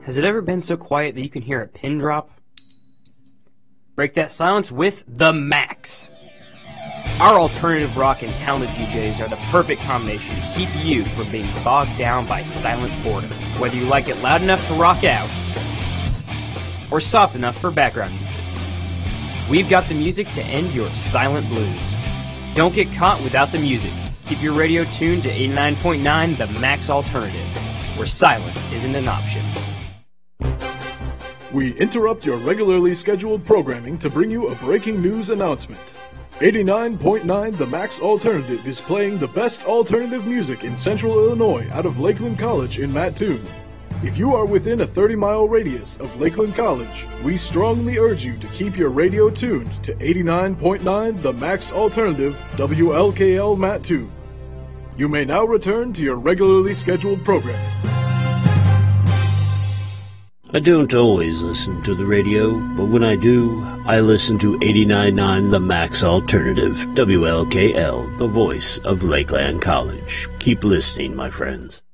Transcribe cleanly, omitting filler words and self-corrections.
Has it ever been so quiet that you can hear a pin drop? Break that silence with The Max. Our alternative rock and talented DJs are the perfect combination to keep you from being bogged down by silent boredom. Whether you like it loud enough to rock out, or soft enough for background music, we've got the music to end your silent blues. Don't get caught without the music. Keep your radio tuned to 89.9 The Max Alternative, where silence isn't an option. We interrupt your regularly scheduled programming to bring you a breaking news announcement. 89.9 The Max Alternative is playing the best alternative music in Central Illinois out of Lakeland College in Mattoon. If you are within a 30-mile radius of Lakeland College, we strongly urge you to keep your radio tuned to 89.9 The Max Alternative, WLKL Mattoon. You may now return to your regularly scheduled programming. I don't always listen to the radio, but when I do, I listen to 89.9 The Max Alternative, WLKL, the voice of Lakeland College. Keep listening, my friends.